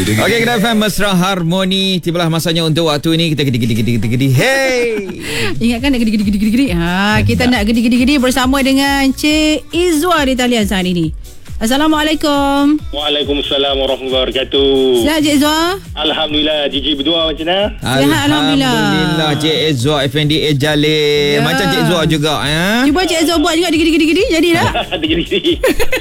Okey, kita FM Mesra Harmoni. Tibalah masanya untuk waktu ini kita gedi. Hey. Ingatkan nak gedi. Kita nak gedi bersama dengan Cik Izwa di talian saat ini. Assalamualaikum. Waalaikumsalam warahmatullahi wabarakatuh. Sihat Cik Izwa? Alhamdulillah. Gigi berdua macam mana? Sihat, Alhamdulillah. Alhamdulillah. Cik Izwa Effendi Jalil. Ya. Macam Cik Izwa juga ya. Cuba Cik Izwa buat juga gedi. Jadi tak? Gigi.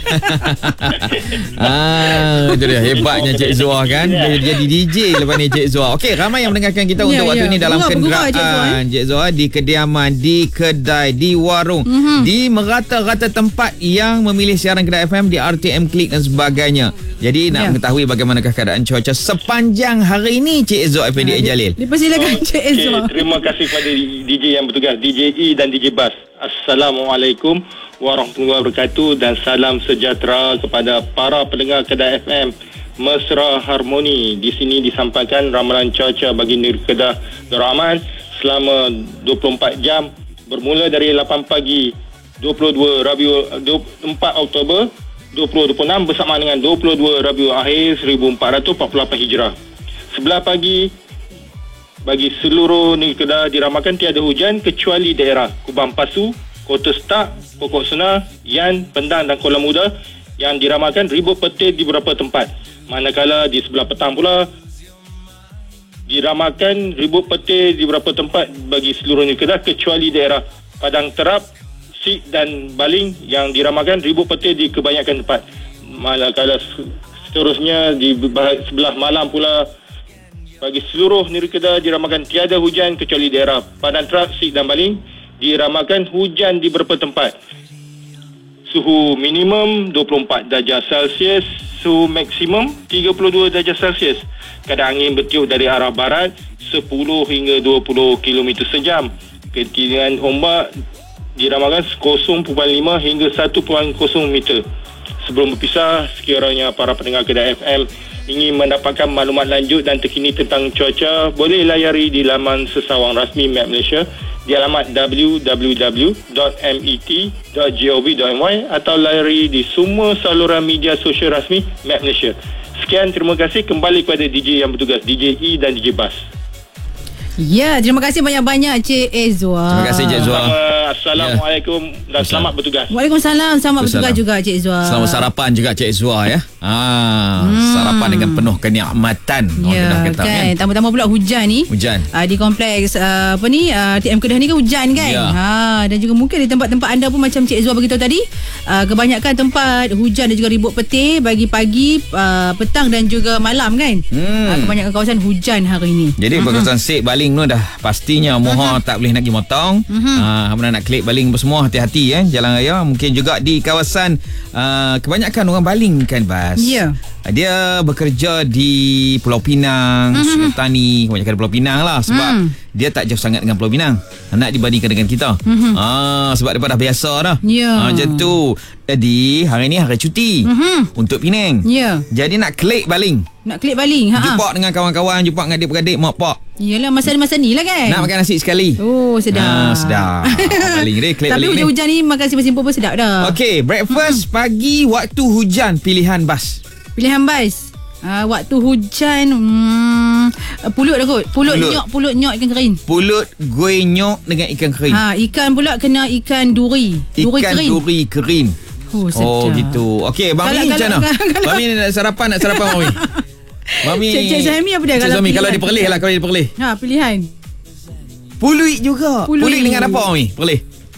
Itu dia hebatnya Cik Izwa kan. Dia jadi DJ lepas ni Cik Izwa. Okey, ramai yang mendengarkan kita untuk waktu ini dalam kenderaan Cik Izwa, di kediaman, di kedai, di warung, di merata-rata tempat yang memilih siaran Kedah FM, di RTM Klik dan sebagainya. Jadi nak mengetahui bagaimanakah keadaan cuaca sepanjang hari ini Cik Izwa Effendi Jalil. Dipersilakan Cik Izwa. Terima kasih kepada DJ yang bertugas, DJ E dan DJ Bas. Assalamualaikum warahmatullahi wabarakatuh dan salam sejahtera kepada para pendengar Kedah FM Mesra Harmoni. Di sini disampaikan ramalan cuaca bagi negeri Kedah Darul Aman selama 24 jam bermula dari 8 pagi 4 Oktober 2026 bersama dengan 22 Rabiul Akhir 1448 Hijrah. 11 pagi bagi seluruh negeri Kedah diramalkan tiada hujan kecuali daerah Kubang Pasu, Kota Stak, Pokok Senar, Yan, Pendang dan Kuala Muda yang diramalkan ribut petir di beberapa tempat. Manakala di sebelah petang pula diramalkan ribut petir di beberapa tempat bagi seluruh negeri Kedah kecuali daerah Padang Terap, Sik dan Baling yang diramalkan ribut petir di kebanyakan tempat. Manakala seterusnya di sebelah malam pula bagi seluruh negeri Kedah diramalkan tiada hujan kecuali daerah Padang Terap, Sik dan Baling diramalkan hujan di beberapa tempat. Suhu minimum 24 darjah Celsius, suhu maksimum 32 darjah Celsius. Kadar angin bertiup dari arah barat 10 hingga 20 km sejam. Ketinggian ombak diramalkan 0.5 hingga 1.0 meter. Sebelum berpisah, sekiranya para pendengar Kedah FM ingin mendapatkan maklumat lanjut dan terkini tentang cuaca, boleh layari di laman sesawang rasmi Map Malaysia di alamat www.met.gov.my atau layari di semua saluran media sosial rasmi Map Malaysia. Sekian, terima kasih. Kembali kepada DJ yang bertugas, DJ E dan DJ Bas. Ya, terima kasih banyak-banyak Cik Izwa. Terima kasih Cik Izwa. Assalamualaikum dan selamat bertugas. Waalaikumsalam. Selamat bertugas juga Cik Izwa. Selamat sarapan juga Cik Izwa ya. Sarapan dengan penuh kenikmatan. Ya kan. Tambah-tambah pula hujan ni. Hujan. Di kompleks TM Kedah ni kan hujan kan. Ya. Dan juga mungkin di tempat-tempat anda pun macam Cik Izwa beritahu tadi, kebanyakan tempat hujan dan juga ribut petir bagi pagi, petang dan juga malam kan. Kebanyakan kawasan hujan hari ini. Jadi kawasan Sik Baling tu dah pastinya mohon tak boleh nak pergi motong. Kemudian nak klik baling semua, hati-hati jalan raya. Mungkin juga di kawasan kebanyakan orang Baling kan Bas. Ya. Dia bekerja di Pulau Pinang, Sultani, kebanyakan Pulau Pinang lah sebab dia tak jauh sangat dengan Pulau Pinang nak dibandingkan dengan kita. Sebab dia dah biasa dah. Macam tu. Jadi hari ni hari cuti untuk Penang. Jadi nak klik baling. Jumpa dengan kawan-kawan, jumpa dengan adik-beradik, mak pak. Yelah, masa ni lah kan. Nak makan nasi sekali. Oh, sedap. Sedap. Baling dia, klik tapi baling ni. hujan-hujan ni makan simpul-simpul pun sedap dah. Okey, breakfast pagi waktu hujan, pilihan Bas. Pilihan Bas. Waktu hujan pulut dah kot. Pulut nyok ikan kering. Pulut gue nyok dengan ikan kering. Ikan pula kena ikan duri. Duri kering. Sedap. Oh gitu. Okey, Mami macam mana? Mami nak sarapan Mami. Mami. Cik Zahimi apa dia kalau diperlih lah, kalau diperlih. Pilihan. Pulut juga. Pulut dengan apa Mami? Perlih.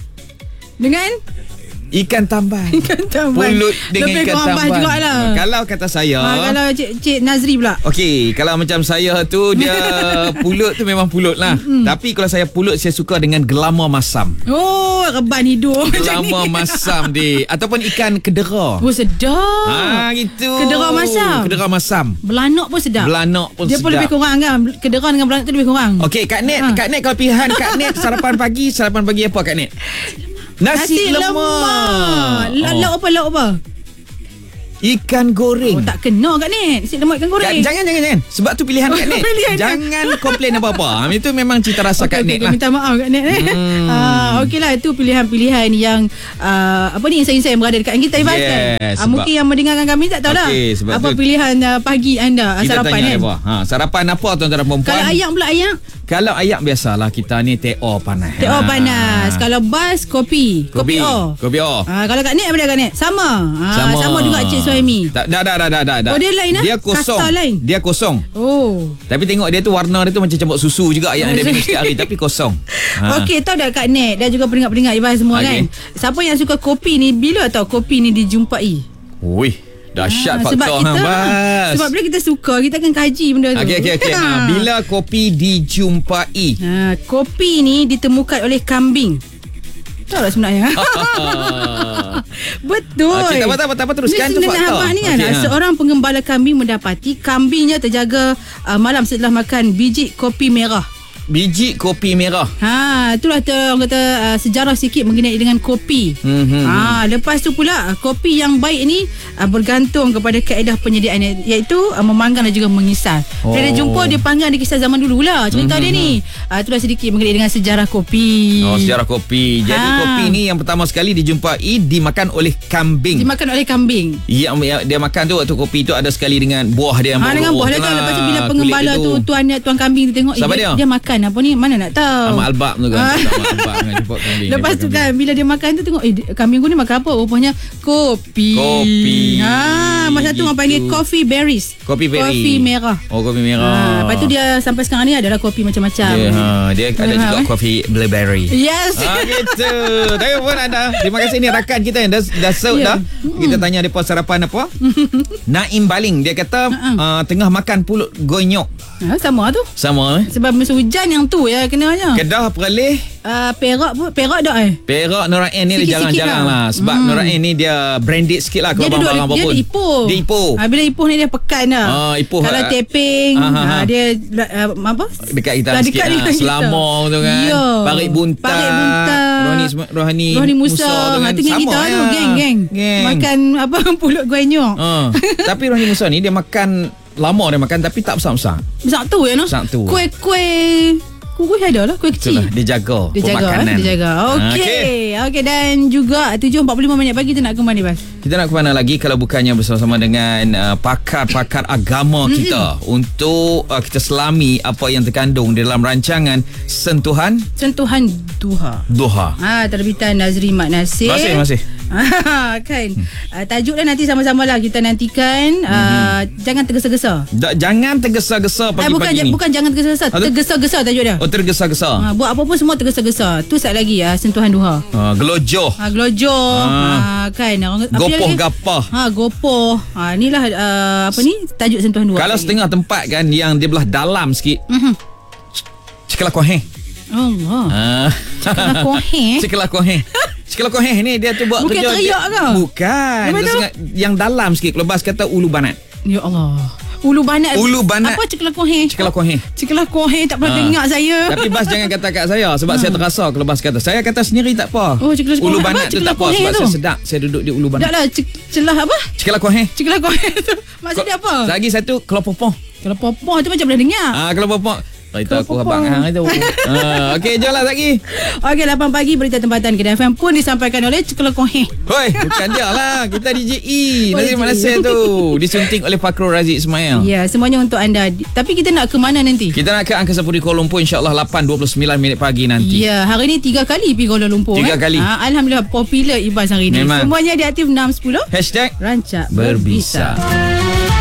Dengan ikan tamban. Pulut dengan lebih ikan tamban. Jugalah. Kalau kata saya, kalau Cik Nazri pula. Okey, kalau macam saya tu dia pulut tu memang pulut lah. Tapi kalau saya pulut, saya suka dengan gelama masam. Oh, reban hidup. Gelama masam dia. Ataupun ikan kedera. Oh, sedap. Gitu. Kedera masam. Belanak pun sedap. Dia pun lebih kurang kan. Kedera dengan belanak tu lebih kurang. Okey, Kak Net kalau pilihan Kak Net sarapan pagi apa Kak Net? Nasi lemak. Lauk apa? Ikan goreng. Tak kena Kak Net. Nasi lemak ikan goreng. Jangan. Sebab tu pilihan Kak Net. Jangan komplain apa-apa. Itu memang cita rasa Kak Net lah. Minta maaf Kak Net. Okeylah, itu pilihan-pilihan yang insan-insan yang berada dekat kita Ivan kan. Mungkin yang mendengarkan kami tak tahulah apa pilihan pagi anda sarapan kan. Sarapan apa tuan-tuan dan puan-puan? Kalau ayam pula ayam. Kalau ayam biasalah kita ni teh-o panas. Teh-o panas. Kalau bas kopi o. Kalau Kak Net apa dia Kak Net? Sama juga Cik Suhaimi. Dah. Oh dia lain lah. Dia kosong. Dia kosong. Oh. Tapi tengok dia tu warna dia tu macam campur susu juga yang dia minum sikit hari tapi kosong. Okey, tahu dah Kak Net dan juga pendengar-pendengar Ivan semua kan. Siapa yang suka kopi ni, bila tahu kopi ni dijumpai? Dahsyat faktor Bas. Sebab bila kita suka, kita akan kaji benda tu. Okey. Bila kopi dijumpai? Kopi ni ditemukan oleh kambing. Tahu tak sebenarnya? Betul. Tak apa teruskan tu fakta. Ni kan, seorang pengembala kambing mendapati kambingnya terjaga malam setelah makan biji kopi merah. Biji kopi merah. Itulah orang kata sejarah sikit mengenai dengan kopi. Lepas tu pula kopi yang baik ni bergantung kepada kaedah penyediaan, iaitu memanggang dan juga mengisar. Bila dia jumpa, dia panggang, dia kisar zaman dulu lah cerita dia ni. Itulah sedikit mengenai dengan sejarah kopi. Sejarah kopi. Jadi kopi ni yang pertama sekali dijumpai dimakan oleh kambing. Yang dia makan tu waktu kopi tu ada sekali dengan buah dia yang dengan buah dia tu. Lepas tu bila pengembala tu tuan kambing tu tengok dia makan apa ni, mana nak tahu. Amak albab tu kan. Lepas tu kan bila dia makan tu tengok kambing aku ni makan apa, rupanya kopi. Masa tu orang panggil coffee berries. Kopi merah. Kopi merah. Lepas tu dia sampai sekarang ni adalah kopi macam-macam. Dia ada juga kopi blueberry. Yes. Gitu. Tapi pun anda, terima kasih ni rakan kita yang dah serve dah. Kita tanya depa sarapan apa. Naim Baling dia kata tengah makan pulut gonyok. Sama tu. Sebab masa hujan yang tu ya kenanya. Kedah Perlis. Perak dah Perak Nurain ni dia jarang-jarang lah. Sebab Nurain ni dia branded sikit lah. Dia Ipoh. Bila Ipoh ni dia pekan lah. Kalau Teping dia apa? Dekat kita sikit lah. Selama tu kan. Parit Buntar. Rohani Musa tu kan. Tengah kita tu geng. Makan apa pulut gonyok. Tapi Rohani Musa ni dia makan lama dia makan tapi tak besar-besar. Besar tu ya no? Kuih ada lah, kuih kecil. Itulah, dia jaga. Okey, dan juga 7.45 minit pagi kita nak ke mana Bas? Kita nak ke mana lagi kalau bukannya bersama-sama dengan pakar-pakar agama kita untuk kita selami apa yang terkandung di dalam rancangan Sentuhan Duha. Terbitan Nazri Mat Nasir. Masih. Kan tajuk dah nanti sama-sama lah kita nantikan. Jangan tergesa-gesa. Jangan tergesa-gesa pagi-pagi ni. Bukan jangan tergesa-gesa, tergesa-gesa tajuk dia. Tergesa-gesa. Buat apa pun semua tergesa-gesa. Tu sat lagi Sentuhan Duha. Gelojoh. Kan gopoh gapah. Gopoh. Inilah apa ni tajuk Sentuhan Duha. Kalau setengah tempat kan yang dia belah dalam sikit. Cekelah koheh. Allah. Cekelah koheh ni dia tu buat kerja. Bukan teriak ke? Bukan. Yang dalam sikit. Kalau Bas kata ulu banat. Ya Allah. Ulu banat. Apa cekelah koheh? Cekelah koheh tak pernah dengar saya. Tapi Bas jangan kata kat saya sebab saya terasa kalau Bas kata. Saya kata sendiri tak apa. Ulu banat tu tak apa sebab saya sedap. Saya duduk di ulu banat. Taklah celah apa? Cekelah koheh tu. Maksudnya apa? Lagi satu kelopopoh. Kelopopoh tu macam boleh dengar. Kelopopoh. Berita aku abang hang itu. Okey, jomlah lagi. Okey, 8 pagi berita tempatan Kedah FM pun disampaikan oleh Cekelah Koheh. Bukan dia lah. Kita DJE. Nazri Mat Nasir tu. Disunting oleh Fakrul Razik Ismail. Ya, semuanya untuk anda. Tapi kita nak ke mana nanti? Kita nak ke Angkasa Puri Kuala Lumpur insya-Allah 8.29 minit pagi nanti. Ya, hari ni 3 kali pergi Kuala Lumpur. 3 kali. Alhamdulillah popular Ibas hari ni. Memang. Semuanya di aktif 610. #Rancak Berbisa.